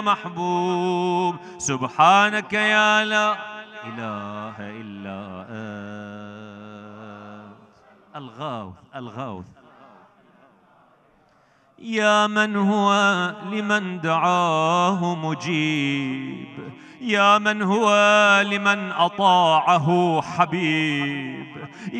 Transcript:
محبوب، سبحانك يا لا إله إلا أنت. الغوث الغوث، يا من هو لمن دعاه مجيب، يا من هو لمن أطاعه حبيب.